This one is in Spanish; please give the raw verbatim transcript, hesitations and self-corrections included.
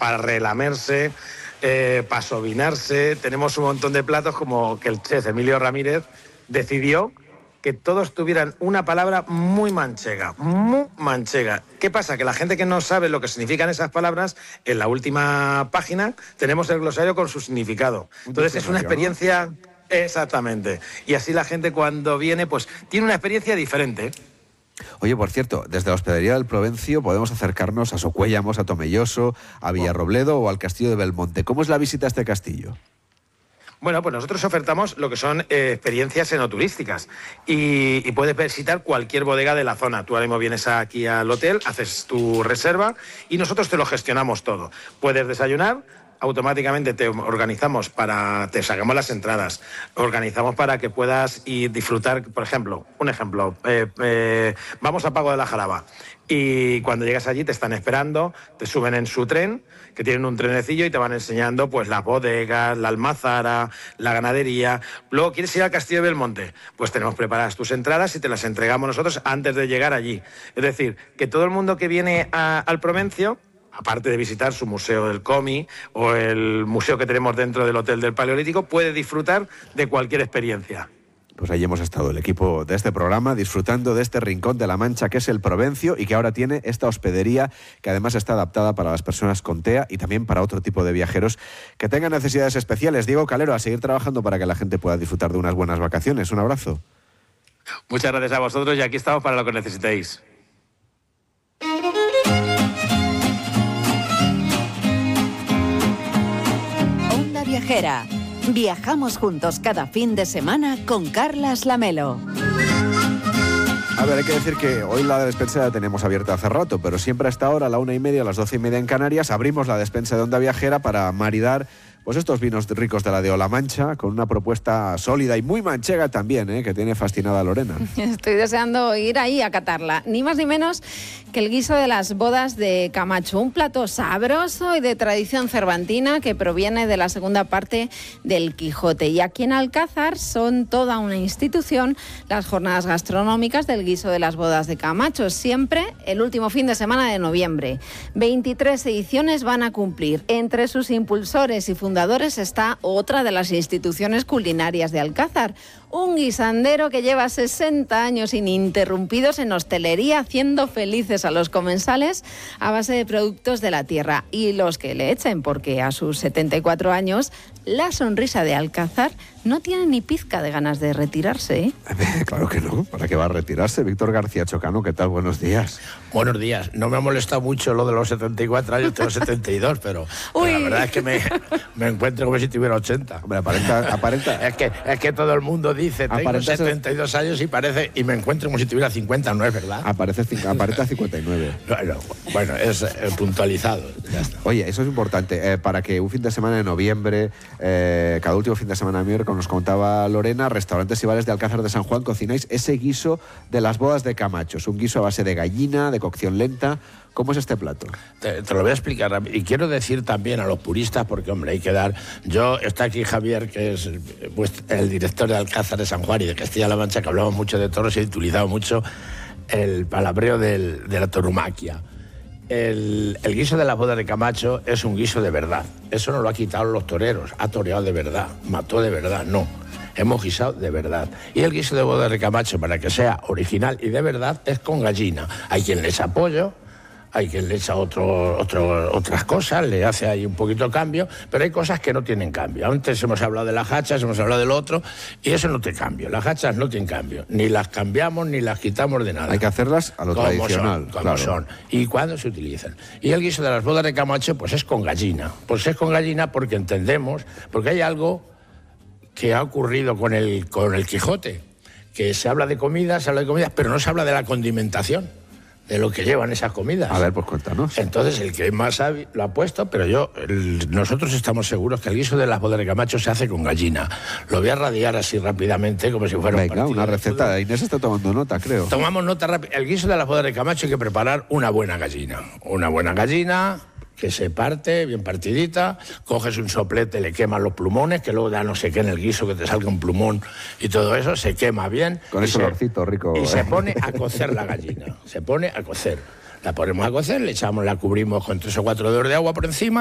para relamerse, eh, para sovinarse. Tenemos un montón de platos como que el chef Emilio Ramírez decidió que todos tuvieran una palabra muy manchega, muy manchega. ¿Qué pasa? Que la gente que no sabe lo que significan esas palabras, en la última página tenemos el glosario con su significado. Entonces es una experiencia... Exactamente. Y así la gente cuando viene, pues tiene una experiencia diferente. Oye, por cierto, desde la Hospedería del Provencio podemos acercarnos a Socuéllamos, a Tomelloso, a Villarrobledo o al Castillo de Belmonte. ¿Cómo es la visita a este castillo? Bueno, pues nosotros ofertamos lo que son eh, experiencias enoturísticas y, y puedes visitar cualquier bodega de la zona. Tú ahora mismo vienes aquí al hotel, haces tu reserva y nosotros te lo gestionamos todo. Puedes desayunar, automáticamente te organizamos para, te sacamos las entradas, organizamos para que puedas ir disfrutar, por ejemplo, un ejemplo, eh, eh, vamos a Pago de la Jaraba y cuando llegas allí te están esperando, te suben en su tren, que tienen un trenecillo y te van enseñando pues las bodegas, la almazara, la ganadería. Luego, ¿quieres ir al Castillo de Belmonte? Pues tenemos preparadas tus entradas y te las entregamos nosotros antes de llegar allí. Es decir, que todo el mundo que viene a, al Provencio, aparte de visitar su museo del cómic o el museo que tenemos dentro del Hotel del Paleolítico, puede disfrutar de cualquier experiencia. Pues ahí hemos estado, el equipo de este programa, disfrutando de este rincón de la Mancha que es el Provencio y que ahora tiene esta hospedería que además está adaptada para las personas con TEA y también para otro tipo de viajeros que tengan necesidades especiales. Diego Calero, a seguir trabajando para que la gente pueda disfrutar de unas buenas vacaciones. Un abrazo. Muchas gracias a vosotros y aquí estamos para lo que necesitéis. Onda Viajera. Viajamos juntos cada fin de semana con Carlas Lamelo. A ver, hay que decir que hoy la despensa la tenemos abierta hace rato, pero siempre a esta hora, a la una y media, a las doce y media en Canarias, abrimos la despensa de Onda Viajera para maridar pues estos vinos ricos de la de La Mancha, con una propuesta sólida y muy manchega también, ¿eh? Que tiene fascinada a Lorena. Estoy deseando ir ahí a catarla. Ni más ni menos que el guiso de las bodas de Camacho. Un plato sabroso y de tradición cervantina que proviene de la segunda parte del Quijote. Y aquí en Alcázar son toda una institución las jornadas gastronómicas del guiso de las bodas de Camacho. Siempre el último fin de semana de noviembre. veintitrés ediciones van a cumplir. Entre sus impulsores y fundadores fundadores está otra de las instituciones culinarias de Alcázar, un guisandero que lleva sesenta años ininterrumpidos en hostelería, haciendo felices a los comensales a base de productos de la tierra y los que le echen, porque a sus setenta y cuatro años la sonrisa de Alcázar no tiene ni pizca de ganas de retirarse, ¿eh? Claro que no, ¿para qué va a retirarse? Víctor García Chocano, ¿qué tal? Buenos días. Buenos días. No me ha molestado mucho lo de los setenta y cuatro años, tengo setenta y dos, pero, pero la verdad es que me, me encuentro como si tuviera ochenta. Hombre, aparenta... aparenta... es, que, es que todo el mundo dice, tengo aparenta setenta y dos años y parece y me encuentro como si tuviera cincuenta, ¿no es verdad? Aparece, aparenta cincuenta y nueve. Bueno, bueno, es eh, puntualizado. Ya está. Oye, eso es importante, eh, para que un fin de semana de noviembre, eh, cada último fin de semana de noviembre, como nos contaba Lorena, restaurantes y bares de Alcázar de San Juan cocináis ese guiso de las bodas de Camacho. Es un guiso a base de gallina, de cocción lenta. ¿Cómo es este plato? Te, te lo voy a explicar. Y quiero decir también a los puristas, porque, hombre, hay que dar... Yo, está aquí Javier, que es pues, el director de Alcázar de San Juan y de Castilla-La Mancha, que hablamos mucho de toros y he utilizado mucho el palabreo del, de la tauromaquia. El, el guiso de las bodas de Camacho es un guiso de verdad. Eso no lo ha quitado los toreros. Ha toreado de verdad, mató de verdad, no. Hemos guisado de verdad. Y el guiso de bodas de Camacho, para que sea original y de verdad, es con gallina. Hay quien le echa pollo, hay quien le echa otro, otro, otras cosas, le hace ahí un poquito de cambio, pero hay cosas que no tienen cambio. Antes hemos hablado de las hachas, hemos hablado del otro, y eso no tiene cambio. Las hachas no tienen cambio. Ni las cambiamos, ni las quitamos de nada. Hay que hacerlas a lo como tradicional. Son, como claro. son. Y cuándo se utilizan. Y el guiso de las bodas de Camacho, pues es con gallina. Pues es con gallina porque entendemos, porque hay algo que ha ocurrido con el, con el Quijote, que se habla de comidas, se habla de comidas, pero no se habla de la condimentación, de lo que llevan esas comidas. A ver, pues cuéntanos. Entonces, el que más sabe lo ha puesto, pero yo, el, nosotros estamos seguros que el guiso de las bodas de Camacho se hace con gallina. Lo voy a radiar así rápidamente, como si fuera Venga, un partido. una receta. Inés está tomando nota, creo. Tomamos nota rápida. El guiso de las bodas de Camacho hay que preparar una buena gallina. Una buena gallina que se parte, bien partidita, coges un soplete, le quemas los plumones, que luego da no sé qué en el guiso, que te salga un plumón y todo eso, se quema bien. Con ese olorcito rico. Y se pone a cocer la gallina, se pone a cocer. La ponemos a cocer, le echamos, la cubrimos con tres o cuatro dedos de agua por encima.